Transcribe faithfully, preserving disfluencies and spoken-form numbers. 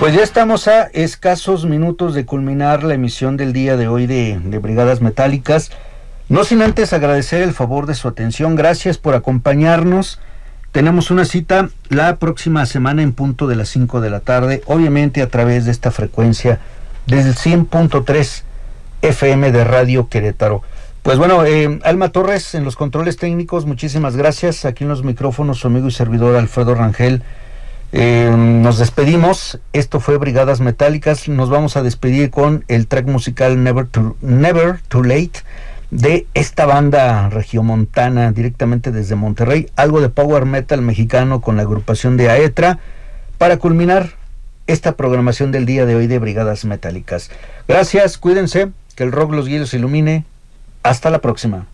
Pues ya estamos a escasos minutos de culminar la emisión del día de hoy de, de Brigadas Metálicas. No sin antes agradecer el favor de su atención. Gracias por acompañarnos. Tenemos una cita la próxima semana en punto de las cinco de la tarde, obviamente a través de esta frecuencia desde el cien punto tres F M de Radio Querétaro. Pues bueno, eh, Alma Torres en los controles técnicos, muchísimas gracias. Aquí en los micrófonos su amigo y servidor Alfredo Rangel. Eh, nos despedimos. Esto fue Brigadas Metálicas. Nos vamos a despedir con el track musical Never Too, Never Too Late de esta banda regiomontana directamente desde Monterrey, algo de power metal mexicano con la agrupación de Aetra, para culminar esta programación del día de hoy de Brigadas Metálicas. Gracias, cuídense, que el rock los guíe, los ilumine. Hasta la próxima.